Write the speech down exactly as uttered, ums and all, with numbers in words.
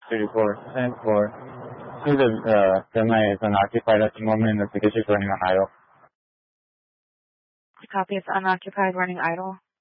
thirty-four, ten four. See the uh, semi is unoccupied at the moment and the ticket is running on idle. Copy, it's unoccupied, running idle.